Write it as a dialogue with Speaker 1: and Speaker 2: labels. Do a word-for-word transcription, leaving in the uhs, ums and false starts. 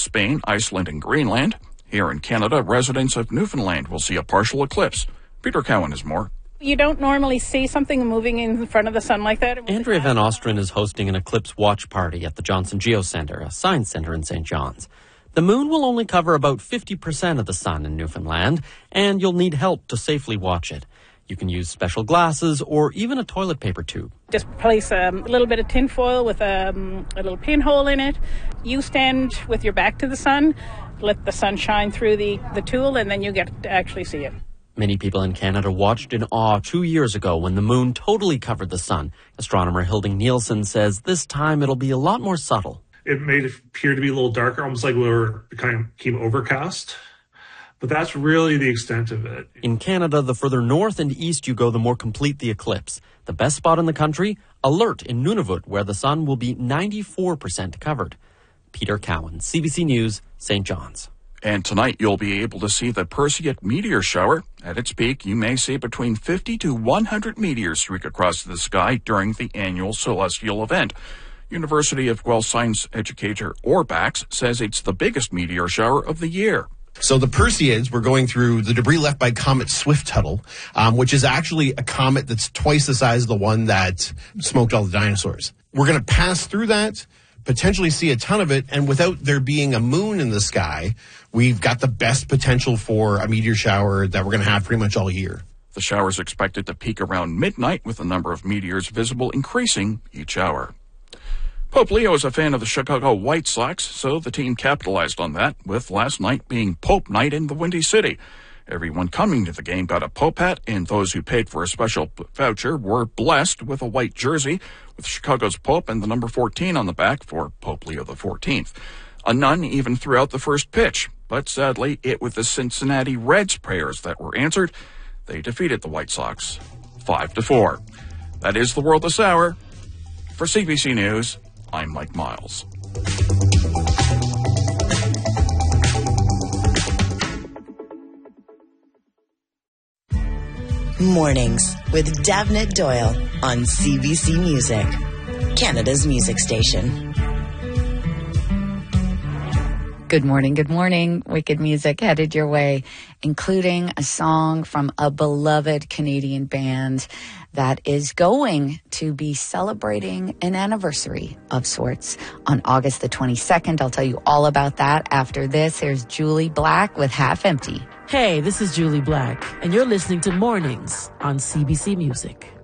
Speaker 1: Spain, Iceland, and Greenland. Here in Canada, residents of Newfoundland will see a partial eclipse. Peter Cowan has more.
Speaker 2: You don't normally see something moving in front of the sun like that.
Speaker 3: Andrea Van Ostrin is hosting an eclipse watch party at the Johnson Geocenter, a science center in Saint John's. The moon will only cover about fifty percent of the sun in Newfoundland, and you'll need help to safely watch it. You can use special glasses or even a toilet paper tube.
Speaker 2: Just place um, a little bit of tin foil with um, a little pinhole in it. You stand with your back to the sun, let the sun shine through the, the tool, and then you get to actually see it.
Speaker 3: Many people in Canada watched in awe two years ago when the moon totally covered the sun. Astronomer Hilding Nielsen says this time it'll be a lot more subtle.
Speaker 4: It made it appear to be a little darker, almost like we were kind of became overcast. But that's really the extent of it.
Speaker 3: In Canada, the further north and east you go, the more complete the eclipse. The best spot in the country, Alert in Nunavut, where the sun will be ninety-four percent covered. Peter Cowan, C B C News, Saint John's.
Speaker 1: And tonight you'll be able to see the Perseid meteor shower. At its peak, you may see between fifty to one hundred meteors streak across the sky during the annual celestial event. University of Guelph science educator Orbax says it's the biggest meteor shower of the year.
Speaker 5: So the Perseids were going through the debris left by Comet Swift-Tuttle, um, which is actually a comet that's twice the size of the one that smoked all the dinosaurs. We're going to pass through that, potentially see a ton of it, and without there being a moon in the sky, we've got the best potential for a meteor shower that we're going to have pretty much all year.
Speaker 1: The shower is expected to peak around midnight, with the number of meteors visible increasing each hour. Pope Leo is a fan of the Chicago White Sox, so the team capitalized on that, with last night being Pope Night in the Windy City. Everyone coming to the game got a Pope hat, and those who paid for a special voucher were blessed with a white jersey with Chicago's Pope and the number fourteen on the back for Pope Leo the fourteenth. A nun even threw out the first pitch, but sadly it was the Cincinnati Reds prayers that were answered. They defeated the White Sox five to four. That is the world this hour. For C B C News, I'm Mike Miles.
Speaker 6: Mornings with Davnit Doyle on C B C Music, Canada's music station.
Speaker 7: Good morning, good morning. Wicked music headed your way, including a song from a beloved Canadian band that is going to be celebrating an anniversary of sorts on August the twenty-second. I'll tell you all about that after this. Here's Julie Black with Half Empty.
Speaker 8: Hey, this is Julie Black, and you're listening to Mornings on C B C Music.